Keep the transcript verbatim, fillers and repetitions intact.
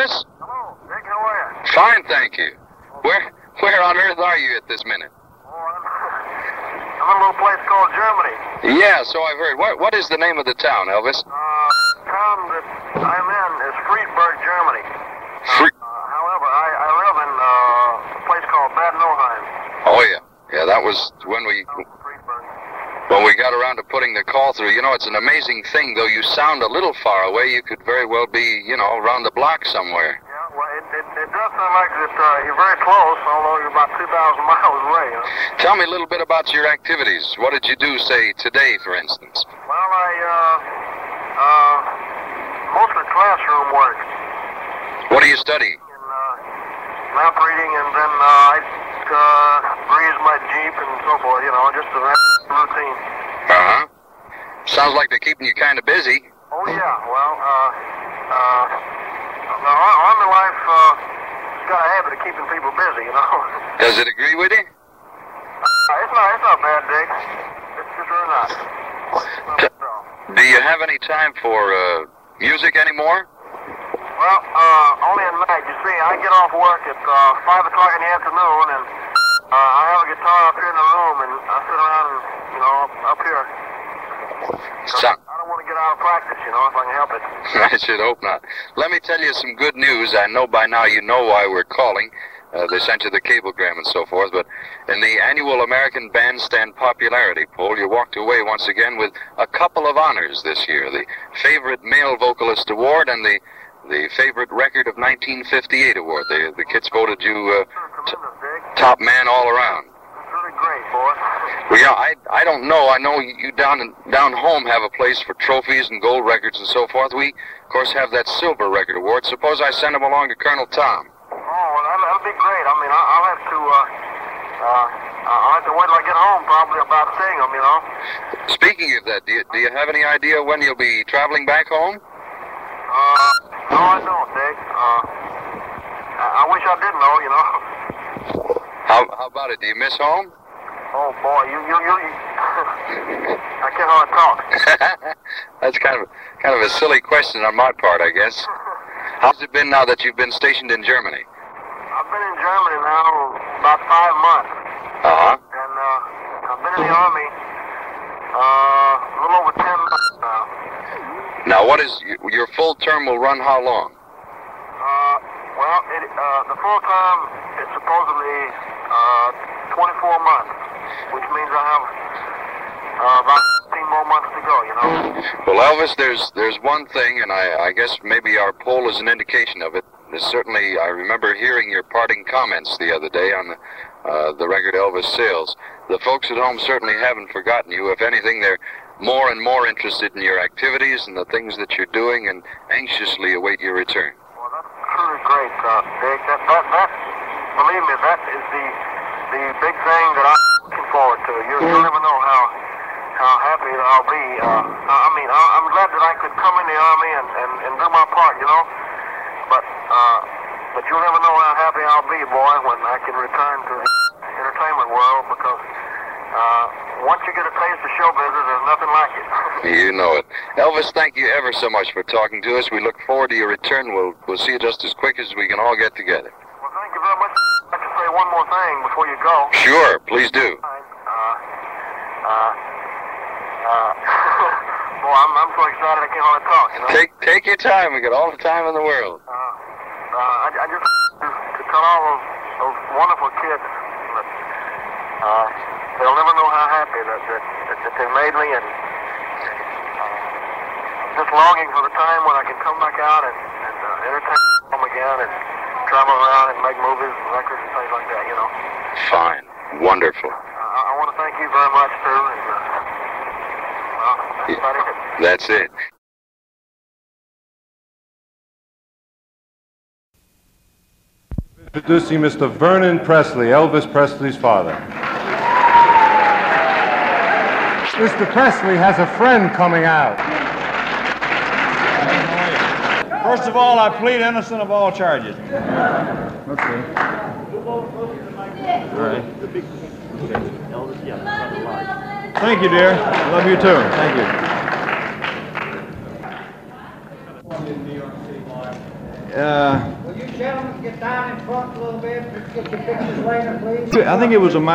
Elvis? Hello, Dick, how are you? Fine, thank you. Where where on earth are you at this minute? Oh, I'm, I'm in a little place called Germany. Yeah, so I've heard. What What is the name of the town, Elvis? Uh, town that I'm in is Friedberg, Germany. Free- Uh, however, I, I live in uh, a place called Bad Nauheim. oh, yeah. Yeah, that was when we... Friedberg. When we got around to putting the call through. You know, it's an amazing thing. Though you sound a little far away, you could very well be, you know, around the block somewhere. Yeah, well, it, it, it does sound like that uh, you're very close, although you're about two thousand miles away. You know? Tell me a little bit about your activities. What did you do, say, today, for instance? Well, I, uh, uh, mostly classroom work. What do you study? And, uh, map reading, and then uh, I uh, breeze my Jeep and so forth, you know, just a routine. Uh-huh. Sounds like they're keeping you kind of busy. Oh, yeah, well, uh, uh, the ar- Army life, uh, has got a habit of keeping people busy, you know. Does it agree with you? Uh, it's not, it's not bad, Dick. It's just really not. It's not T- bad at all. Do you have any time for, uh, music anymore? Well, uh, only at night. You see, I get off work at, uh, five o'clock in the afternoon, and, uh, I have a guitar up here in the room, and I sit around and, you know, up, up here. So- I don't want to get out of practice, you know, if I can help it. I should hope not. Let me tell you some good news. I know by now you know why we're calling. Uh, they sent you the cablegram and so forth, but in the annual American Bandstand Popularity Poll, you walked away once again with a couple of honors this year. The Favorite Male Vocalist Award and the the Favorite Record of nineteen fifty-eight Award. The, the kids voted you uh, t- Tremendous, Dick. top man all around. It's really great, boy. Well, yeah, I, I don't know. I know you down in, down home have a place for trophies and gold records and so forth. We, of course, have that Silver Record Award. Suppose I send them along to Colonel Tom. Oh, well, that'll, that'll be great. I mean, I, I'll have to, uh, uh, I'll have to wait till I get home, probably, about seeing them, you know. Speaking of that, do you, do you have any idea when you'll be traveling back home? Uh, no, I don't, Dick. Uh, I, I wish I did know, you know. How, how about it? Do you miss home? Oh, boy, you, you, you, you I can't hardly talk. That's kind of kind of a silly question on my part, I guess. How's it been now that you've been stationed in Germany? I've been in Germany now about five months, Uh-huh. and, uh, I've been in the Army, uh, a little over ten months now. Now, what is your full term will run how long? Uh, well, it, uh, the full term is supposedly, uh, twenty-four months, which means I have, uh, about fifteen more months to go, you know. Well, Elvis, there's there's one thing, and I, I guess maybe our poll is an indication of it. There's certainly, I remember hearing your parting comments the other day on the, uh, the record Elvis Sales. The folks at home certainly haven't forgotten you. If anything, they're more and more interested in your activities and the things that you're doing and anxiously await your return. Well, that's truly great, uh, Dick. That, that, that, believe me, that is the, the big thing that I'm looking forward to. You, you'll never know how, how happy I'll be. Uh, I mean, I, I'm glad that I could come in the Army and, and, and do my part, you know. But, uh, but you'll never know how happy I'll be, boy, when I can return to the entertainment world, because, uh, once you get a taste of show business, there's nothing like it. You know it. Elvis, thank you ever so much for talking to us. We look forward to your return. We'll, we'll see you just as quick as we can all get together. Well, thank you very much. I'd like to say one more thing before you go. Sure, please do. Uh, uh, uh, boy, I'm, I'm so excited I can't hardly talk, you know. Take take your time. We got all the time in the world. Uh, uh, I, I just to, to tell all those, those wonderful kids that uh, they'll never know how happy that that, that, that they made me, and uh, just longing for the time when I can come back out and, and uh, entertain them again and travel around and make movies and records and things like that, you know. Fine. Wonderful. Uh, I, I want to thank you very much, too, and uh, well, that's about it. That's it. Introducing Mister Vernon Presley, Elvis Presley's father. Mister Presley has a friend coming out. First of all, I plead innocent of all charges. Okay. All right. Thank you, dear. Love you too. Thank you. Uh, Will you gentlemen get down in front a little bit? Get your pictures later, please. I think it was a